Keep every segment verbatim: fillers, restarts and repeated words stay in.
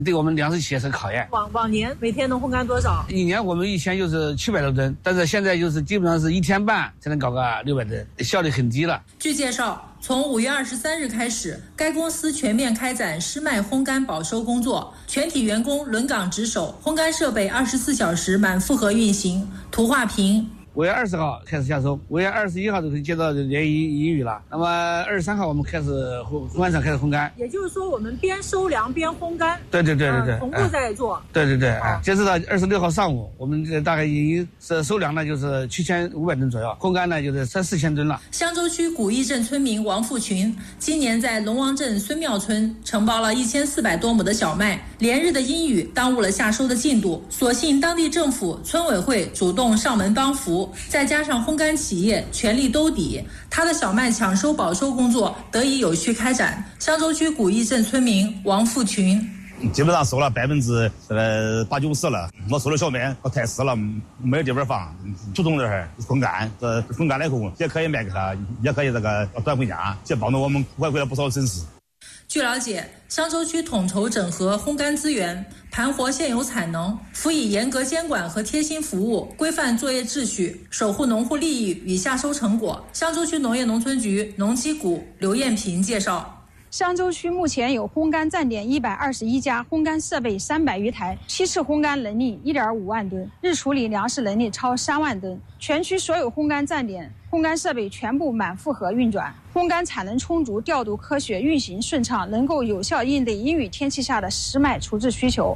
对我们粮食企业是考验。 往往年每天能烘干多少？ 一年我们以前就是七百多吨，但是现在就是基本上是一天半才能搞个六百吨，效率很低了。 据介绍，从五月二十三日开始，该公司全面开展湿麦烘干保收工作，全体员工轮岗值守，烘干设备二十四小时满负荷运行。图画屏。 五月二十号开始下收，五月二十一号就可以接到连阴阴雨了。那么二十三号我们开始烘烘干厂开始烘干， 也就是说我们边收粮边烘干。 对对对对对， 同步在做。 哎、对对对，哎，截止到二十六号上午，我们这大概已经是收粮呢，就是七千五百吨左右，烘干呢就是三四千吨了。 香洲区古义镇村民王富群今年在龙王镇孙庙村承包了一千四百多亩的小麦，连日的阴雨耽误了下收的进度，所幸当地政府村委会主动上门帮扶。再加上烘干企业全力兜底，他的小麦抢收保收工作得以有序开展。香洲区古义镇村民王富群， 基本上收了百分之呃八九十了。我收的小麦我太湿了，没有地方放，就种这儿风干，这风干了以后也可以卖给他，也可以这个转回家，也帮助我们回馈了不少损失。 据了解，香洲区统筹整合烘干资源，盘活现有产能，辅以严格监管和贴心服务，规范作业秩序，守护农户利益与下收成果。香洲区农业农村局农机股刘艳平介绍。 香洲区目前有烘干站点一百二十一家，烘干设备三百余台，批次烘干能力一点五万吨，日处理粮食能力超三万吨。全区所有烘干站点、烘干设备全部满负荷运转，烘干产能充足，调度科学，运行顺畅，能够有效应对阴雨天气下的湿麦处置需求。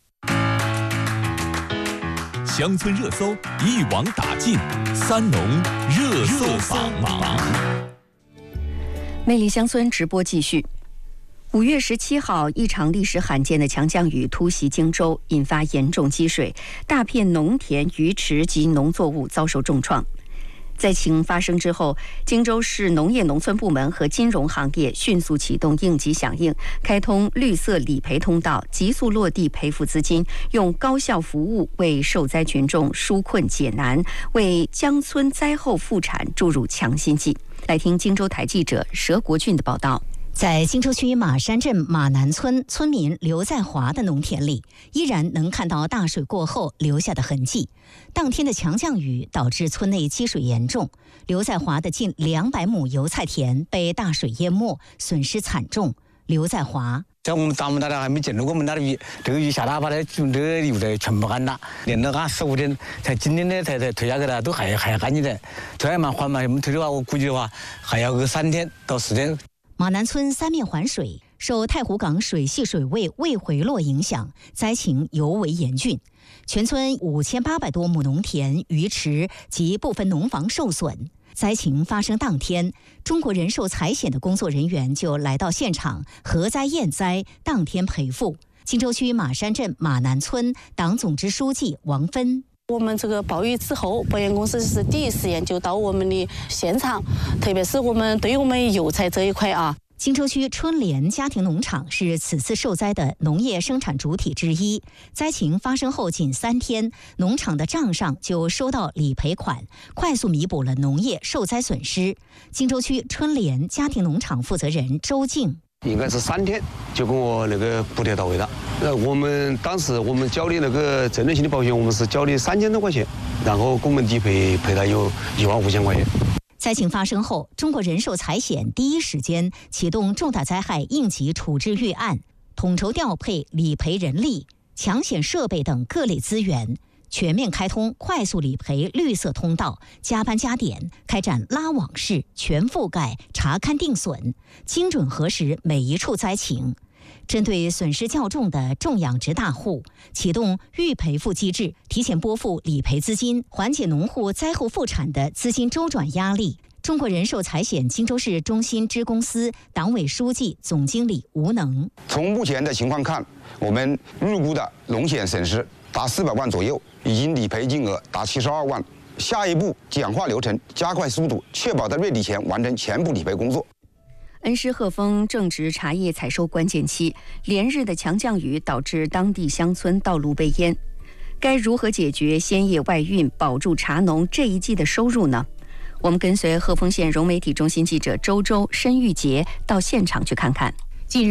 乡村热搜一网打尽，三农热搜榜。 魅力乡村直播继续。五月十七号，一场历史罕见的强降雨突袭荆州，引发严重积水，大片农田、鱼池及农作物遭受重创。灾情发生之后，荆州市农业农村部门和金融行业迅速启动应急响应，开通绿色理赔通道，急速落地赔付资金，用高效服务为受灾群众纾困解难，为江村灾后复产注入强心剂。来听荆州台记者佘国俊的报道。 在荆州区马山镇马南村村民刘在华的农田里，依然能看到大水过后留下的痕迹。当天的强降雨导致村内积水严重，刘在华的近两百亩油菜田被大水淹没，损失惨重。刘在华。 在我们咱们那里还没见到过我们那里雨，这个雨下大把的，这个油的全部干了，连了俺十五天，才今天呢才才推下去了，都还还干净的，推还蛮缓嘛，我们推的话，我估计的话还要个三天到四天。 马南村三面环水，受太湖港水系水位未回落影响，灾情尤为严峻。全村五千八百多亩农田、鱼池及部分农房受损。灾情发生当天，中国人寿财险的工作人员就来到现场核灾验灾，当天赔付。荆州区马山镇马南村党总支书记王芬。 我们这个暴雨之后，保险公司是第一时间就到我们的现场，特别是我们对于我们油菜这一块啊。 荆州区春联家庭农场是此次受灾的农业生产主体之一。灾情发生后仅三天，农场的账上就收到理赔款，快速弥补了农业受灾损失。荆州区春联家庭农场负责人周静。 应该是三天就给我那个补贴到位了。呃，我们当时我们交的那个责任心的保险，我们是交的三千多块钱，然后给我们理赔赔了有一万五千块钱。 灾情发生后，中国人寿财险第一时间启动重大灾害应急处置预案，统筹调配理赔人力、抢险设备等各类资源，全面开通快速理赔绿色通道，加班加点开展拉网式全覆盖查勘定损，精准核实每一处灾情。针对损失较重的重养殖大户，启动预赔付机制，提前拨付理赔资金，缓解农户灾后复产的资金周转压力。中国人寿财险荆州市中心支公司党委书记、总经理吴能。 从目前的情况看，我们预估的农险损失达四百万左右，已经理赔金额达七十二万。下一步简化流程，加快速度，确保在月底前完成全部理赔工作。 恩施鹤峰正值茶叶采收关键期，连日的强降雨导致当地乡村道路被淹，该如何解决鲜叶外运，保住茶农这一季的收入呢？我们跟随鹤峰县融媒体中心记者周周、申玉杰到现场去看看。 近日，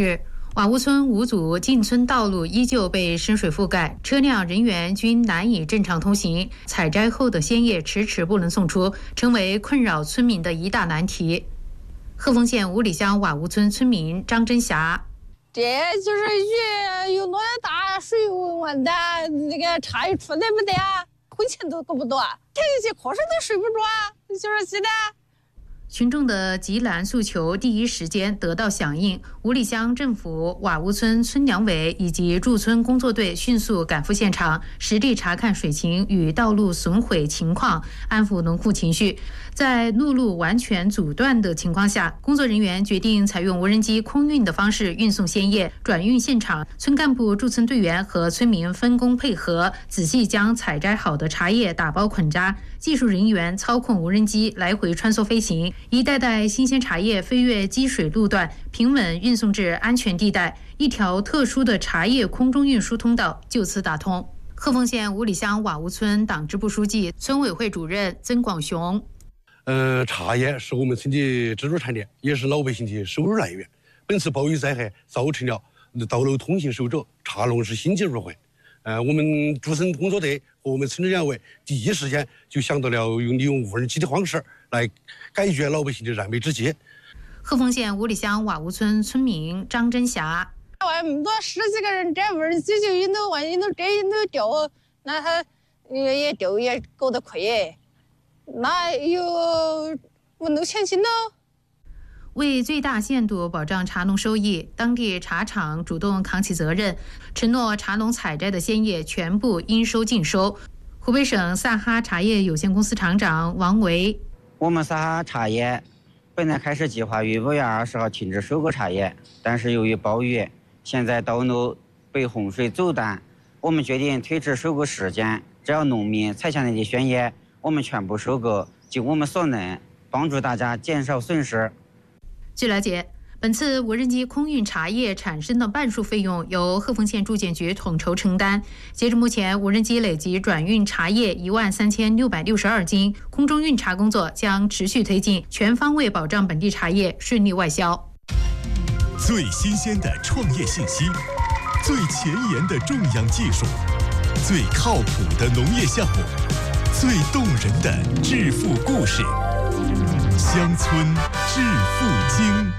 瓦屋村五组进村道路依旧被深水覆盖，车辆人员均难以正常通行，采摘后的鲜叶迟迟不能送出，成为困扰村民的一大难题。鹤峰县五里乡瓦屋村村民张真霞： 这就是雨有那么大，水完蛋，那个茶叶出来不得啊，混钱都够不到，这些课上都睡不着啊，就是现在。 群众的急难诉求第一时间得到响应，五里乡政府、瓦屋村村两委以及驻村工作队迅速赶赴现场，实地查看水情与道路损毁情况，安抚农户情绪。在陆路完全阻断的情况下，工作人员决定采用无人机空运的方式运送鲜叶，转运现场。村干部、驻村队员和村民分工配合，仔细将采摘好的茶叶打包捆扎，技术人员操控无人机来回穿梭飞行，一袋袋新鲜茶叶飞越积水路段，平稳运送至安全地带，一条特殊的茶叶空中运输通道就此打通。鹤峰县五里乡瓦屋村党支部书记、村委会主任曾广雄： 呃，茶叶是我们村的支柱产业，也是老百姓的收入来源。本次暴雨灾害造成了道路通行受阻，茶农是心急如焚。呃，我们驻村工作队和我们村两委第一时间就想到了用利用无人机的方式来解决老百姓的燃眉之急。 鹤峰县五里乡瓦屋村村民张真霞： 外面多十几个人摘无人机，就引导万一都摘引导掉，那他也也掉也搞得亏，那有我弄钱进喽。 为最大限度保障茶农收益，当地茶厂主动扛起责任，承诺茶农采摘的鲜叶全部应收尽收。湖北省萨哈茶叶有限公司厂长王维： 我们萨哈茶叶本来开始计划于五月二十号停止收购茶叶，但是由于暴雨，现在道路被洪水阻断，我们决定推迟收购时间。只要农民采下来的鲜叶，我们全部收购，尽我们所能，帮助大家减少损失。 据了解，本次无人机空运茶叶产生的半数费用由鹤峰县住建局统筹承担。截至目前，无人机累计转运茶叶一万三千六百六十二斤，空中运茶工作将持续推进，全方位保障本地茶叶顺利外销。 最新鲜的创业信息，最前沿的种养技术，最靠谱的农业项目，最动人的致富故事。乡村致富经，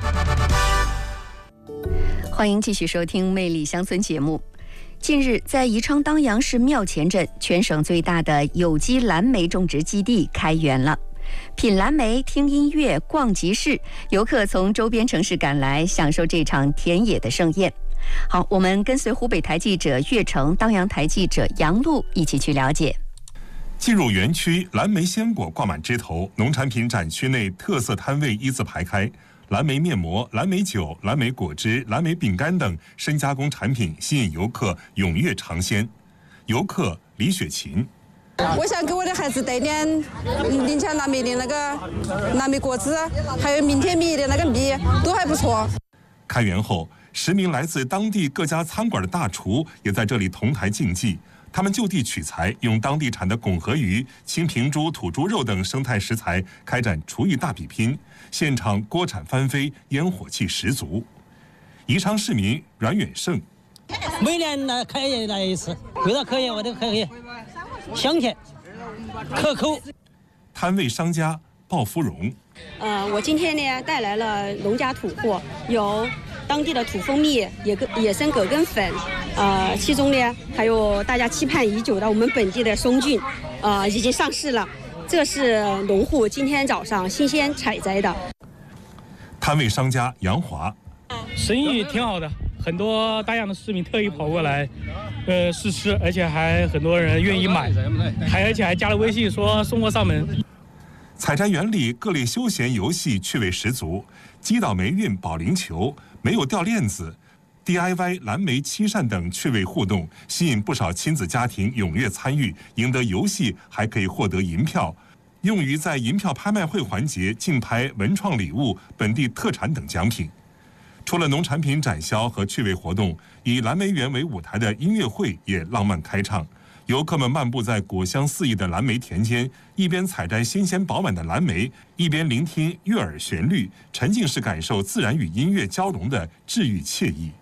欢迎继续收听《魅力乡村》节目。近日，在宜昌当阳市庙前镇，全省最大的有机蓝莓种植基地开园了。品蓝莓、听音乐、逛集市，游客从周边城市赶来，享受这场田野的盛宴。好，我们跟随湖北台记者岳成、当阳台记者杨璐一起去了解。 进入园区，蓝莓鲜果挂满枝头，农产品展区内特色摊位一字排开，蓝莓面膜、蓝莓酒、蓝莓果汁、蓝莓饼干等深加工产品吸引游客踊跃尝鲜。游客李雪琴： 我想给我的孩子带点临江蓝莓的那个蓝莓果汁，还有明天米的那个米，都还不错。 开园后，十名来自当地各家餐馆的大厨也在这里同台竞技。他们就地取材，用当地产的拱河鱼、青平猪、土猪肉等生态食材开展厨艺大比拼，现场锅铲翻飞，烟火气十足。宜昌市民阮远胜： 每年来开业来一次，为了开业我都开业，香甜可口。 摊位商家鲍芙蓉： 呃，我今天呢带来了农家土货，有当地的土蜂蜜、野根野生葛根粉，呃，其中呢还有大家期盼已久的我们本地的松菌，呃，已经上市了。这是农户今天早上新鲜采摘的。 摊位商家杨华： 生意挺好的，很多大阳的市民特意跑过来，呃，试吃，而且还很多人愿意买，还而且还加了微信说送货上门。 采摘园里各类休闲游戏趣味十足，击倒霉运、保龄球、没有掉链子、D I Y 蓝莓漆扇等趣味互动，吸引不少亲子家庭踊跃参与，赢得游戏还可以获得银票，用于在银票拍卖会环节竞拍文创礼物、本地特产等奖品。除了农产品展销和趣味活动，以蓝莓园为舞台的音乐会也浪漫开唱。游客们漫步在果香四溢的蓝莓田间，一边采摘新鲜饱满的蓝莓，一边聆听悦耳旋律，沉浸式感受自然与音乐交融的治愈惬意。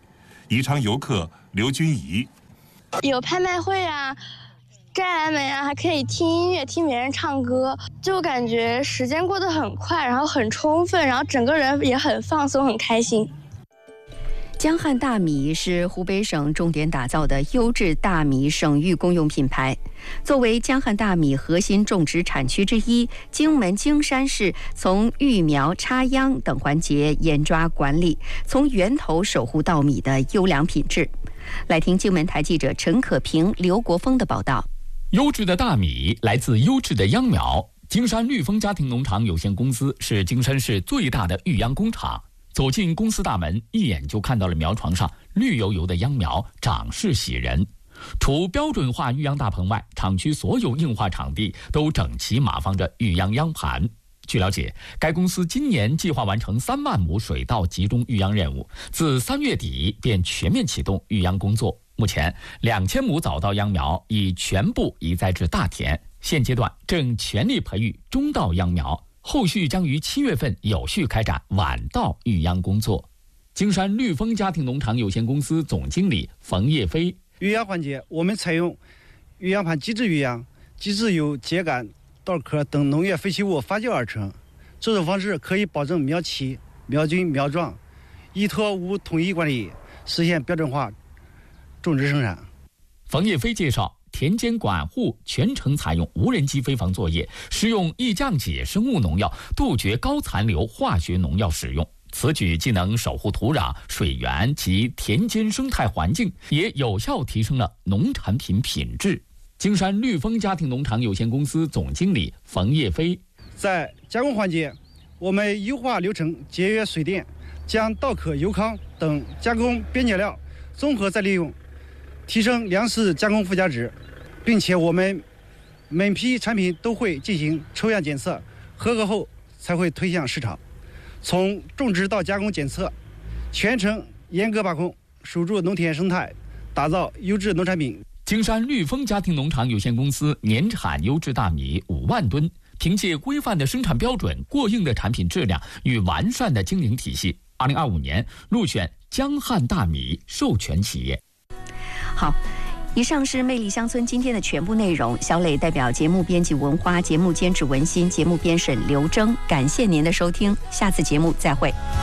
宜昌游客刘君怡。 有拍卖会啊，摘蓝莓啊，还可以听音乐，听别人唱歌，就感觉时间过得很快，然后很充分，然后整个人也很放松，很开心。 江汉大米是湖北省重点打造的优质大米省域公用品牌。作为江汉大米核心种植产区之一，荆门荆山市从育苗、插秧等环节严抓管理，从源头守护稻米的优良品质。来听荆门台记者陈可平、刘国峰的报道。 优质的大米来自优质的秧苗。荆山绿丰家庭农场有限公司是荆山市最大的育秧工厂。走进公司大门，一眼就看到了苗床上绿油油的秧苗，长势喜人。除标准化育秧大棚外，厂区所有硬化场地都整齐码放着育秧秧盘。据了解，该公司今年计划完成三万亩水稻集中育秧任务，自三月底便全面启动育秧工作。目前，两千亩早稻秧苗已全部移栽至大田，现阶段正全力培育中稻秧苗。后续将于七月份有序开展晚稻育秧工作。荆山绿丰家庭农场有限公司总经理冯叶飞： 育秧环节，我们采用育秧盘基质育秧，基质由秸秆、稻壳等农业废弃物发酵而成。这种方式可以保证苗期、苗菌、苗状依托无统一管理，实现标准化种植生产。 冯叶飞介绍，田间管护全程采用无人机飞防作业，施用易降解生物农药，杜绝高残留化学农药使用。此举既能守护土壤、水源及田间生态环境，也有效提升了农产品品质。荆山绿丰家庭农场有限公司总经理冯叶飞： 在加工环节，我们优化流程，节约水电，将稻壳、油糠等加工边角料综合再利用，提升粮食加工附加值，并且我们每批产品都会进行抽样检测，合格后才会推向市场。从种植到加工检测，全程严格把控，守住农田生态，打造优质农产品。 荆山绿丰家庭农场有限公司年产优质大米五万吨，凭借规范的生产标准、过硬的产品质量与完善的经营体系，二零二五年入选江汉大米授权企业。 好。以上是《魅力乡村》今天的全部内容。小磊代表节目编辑文花、节目监制文心、节目编审刘征，感谢您的收听，下次节目再会。